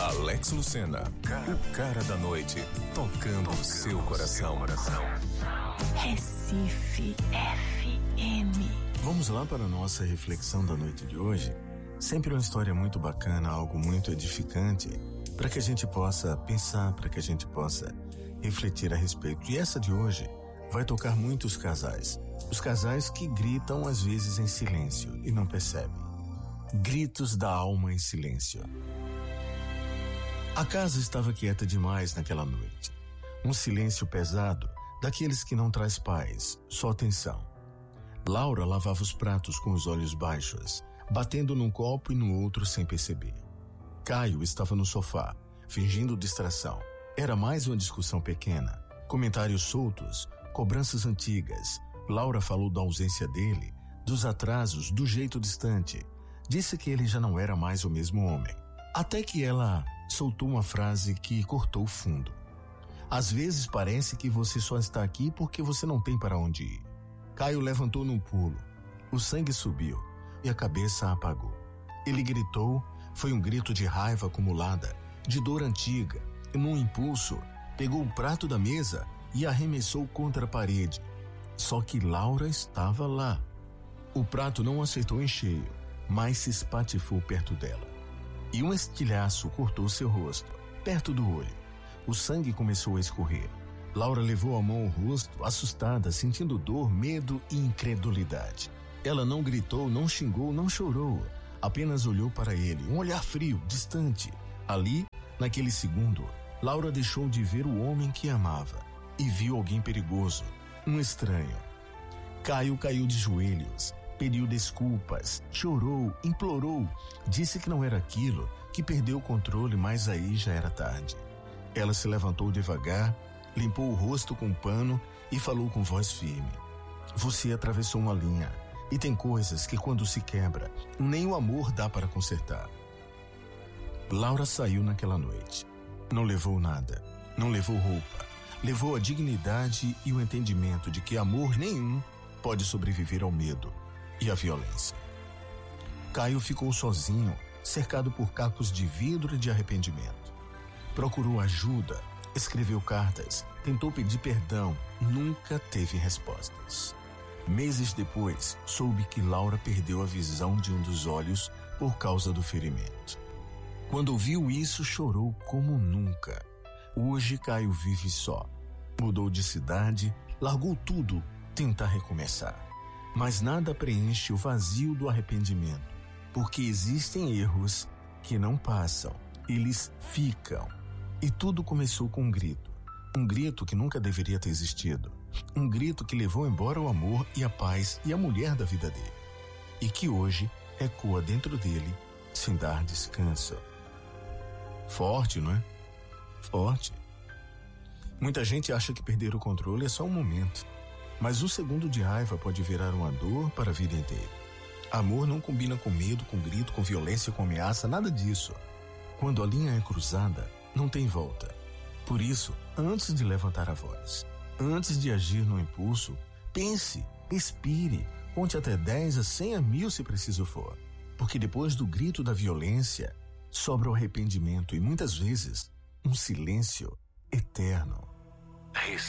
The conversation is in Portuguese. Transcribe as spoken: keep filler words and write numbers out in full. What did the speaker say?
Alex Lucena, o cara da noite, tocando o seu coração. Recife F M. Vamos lá para a nossa reflexão da noite de hoje? Sempre uma história muito bacana, algo muito edificante, para que a gente possa pensar, para que a gente possa refletir a respeito. E essa de hoje vai tocar muitos casais. Os casais que gritam às vezes em silêncio e não percebem. Gritos da alma em silêncio. A casa estava quieta demais naquela noite. Um silêncio pesado, daqueles que não traz paz, só tensão. Laura lavava os pratos com os olhos baixos, batendo num copo e no outro sem perceber. Caio estava no sofá, fingindo distração. Era mais uma discussão pequena, comentários soltos, cobranças antigas. Laura falou da ausência dele, dos atrasos, do jeito distante. Disse que ele já não era mais o mesmo homem. Até que ela soltou uma frase que cortou fundo. Às vezes parece que você só está aqui porque você não tem para onde ir. Caio levantou num pulo. O sangue subiu e a cabeça apagou. Ele gritou, foi um grito de raiva acumulada, de dor antiga, e num impulso, pegou o prato da mesa e arremessou contra a parede. Só que Laura estava lá. O prato não acertou em cheio, mas se espatifou perto dela. E um estilhaço cortou seu rosto, perto do olho. O sangue começou a escorrer. Laura levou a mão ao rosto, assustada, sentindo dor, medo e incredulidade. Ela não gritou, não xingou, não chorou. Apenas olhou para ele, um olhar frio, distante. Ali, naquele segundo, Laura deixou de ver o homem que amava e viu alguém perigoso, um estranho. Caio caiu de joelhos, pediu desculpas, chorou, implorou, disse que não era aquilo, que perdeu o controle, mas aí já era tarde. Ela se levantou devagar, limpou o rosto com um pano e falou com voz firme: você atravessou uma linha e tem coisas que quando se quebra, nem o amor dá para consertar. Laura saiu naquela noite. Não levou nada, não levou roupa, levou a dignidade e o entendimento de que amor nenhum pode sobreviver ao medo e à violência. Caio ficou sozinho, cercado por cacos de vidro e de arrependimento. Procurou ajuda, escreveu cartas, tentou pedir perdão, nunca teve respostas. Meses depois, soube que Laura perdeu a visão de um dos olhos por causa do ferimento. Quando ouviu isso, chorou como nunca. Hoje Caio vive só. Mudou de cidade, largou tudo, tenta recomeçar. Mas nada preenche o vazio do arrependimento, porque existem erros que não passam, eles ficam. E tudo começou com um grito. Um grito que nunca deveria ter existido. Um grito que levou embora o amor e a paz e a mulher da vida dele. E que hoje ecoa dentro dele sem dar descanso. Forte, não é? Forte. Muita gente acha que perder o controle é só um momento. Mas um segundo de raiva pode virar uma dor para a vida inteira. Amor não combina com medo, com grito, com violência, com ameaça, nada disso. Quando a linha é cruzada, não tem volta. Por isso, antes de levantar a voz, antes de agir no impulso, pense, respire, conte até dez a cem a mil se preciso for. Porque depois do grito da violência, sobra o arrependimento e muitas vezes um silêncio eterno.